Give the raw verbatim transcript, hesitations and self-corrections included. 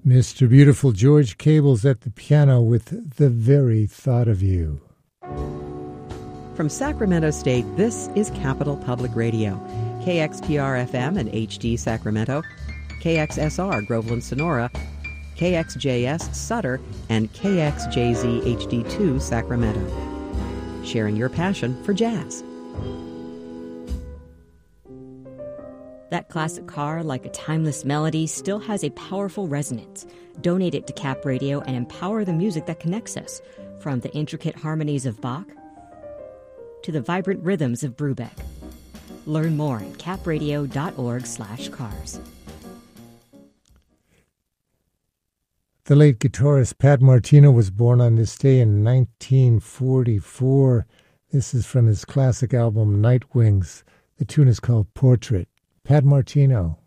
Mister Beautiful George Cable's at the piano with The Very Thought of You. From Sacramento State, this is Capital Public Radio. K X P R F M and H D Sacramento, K X S R Groveland Sonora, K X J S Sutter, and K X J Z H D two Sacramento. Sharing your passion for jazz. That classic car, like a timeless melody, still has a powerful resonance. Donate it to Cap Radio and empower the music that connects us, from the intricate harmonies of Bach to the vibrant rhythms of Brubeck. Learn more at capradio.org slash cars. The late guitarist Pat Martino was born on this day in nineteen forty-four. This is from his classic album Night Wings. The tune is called Portrait. Pat Martino.